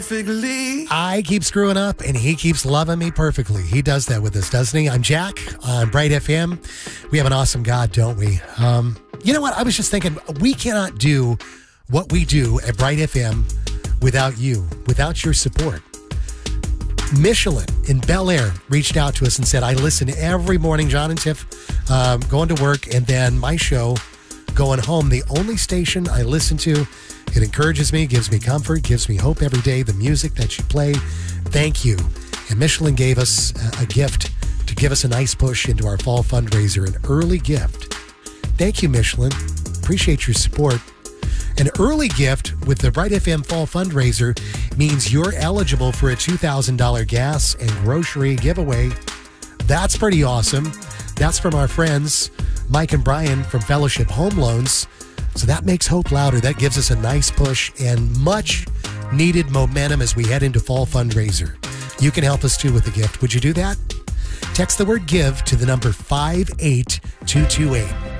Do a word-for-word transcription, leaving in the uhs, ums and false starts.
I keep screwing up, and he keeps loving me perfectly. He does that with us, doesn't he? I'm Jack on Bright F M. We have an awesome God, don't we? Um, you know what? I was just thinking, we cannot do what we do at Bright F M without you, without your support. Michelin in Bel Air reached out to us and said, I listen every morning, John and Tiff, um, going to work, and then my show going home. The only station I listen to. It encourages me, gives me comfort, gives me hope every day. The music that you play, thank you. And Michelin gave us a, a gift to give us a nice push into our fall fundraiser, an early gift. Thank you, Michelin. Appreciate your support. An early gift with the Bright F M Fall Fundraiser means you're eligible for a two thousand dollars gas and grocery giveaway. That's pretty awesome. That's from our friends, Mike and Brian from Fellowship Home Loans. So that makes hope louder. That gives us a nice push and much needed momentum as we head into Fall Fundraiser. You can help us too with the gift. Would you do that? Text the word GIVE to the number five eight two two eight.